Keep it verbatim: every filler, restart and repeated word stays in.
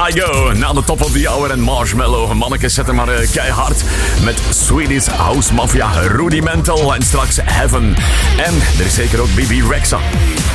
Kygo, na de top of the hour en Marshmallow. Mannetjes, zetten maar uh, keihard met Swedish House Mafia, Rudimental en straks Heaven. En er is zeker ook B B Rexha.